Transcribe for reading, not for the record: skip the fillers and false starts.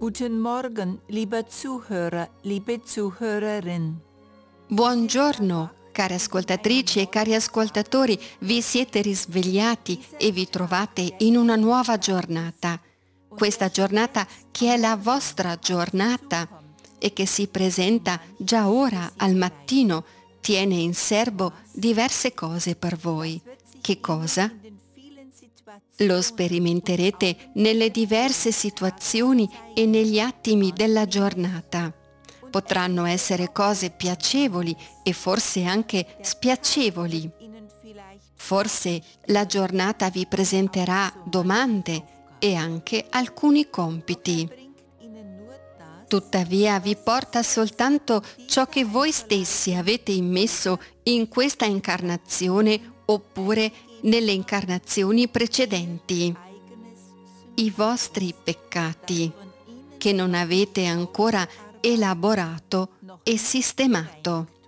Guten Morgen, lieber Zuhörer, liebe Zuhörerin. Buongiorno, care ascoltatrici e cari ascoltatori, vi siete risvegliati e vi trovate in una nuova giornata. Questa giornata che è la vostra giornata e che si presenta già ora al mattino tiene in serbo diverse cose per voi. Che cosa? Lo sperimenterete nelle diverse situazioni e negli attimi della giornata. Potranno essere cose piacevoli e forse anche spiacevoli. Forse la giornata vi presenterà domande e anche alcuni compiti. Tuttavia vi porta soltanto ciò che voi stessi avete immesso in questa incarnazione oppure nelle incarnazioni precedenti. I vostri peccati che non avete ancora elaborato e sistemato.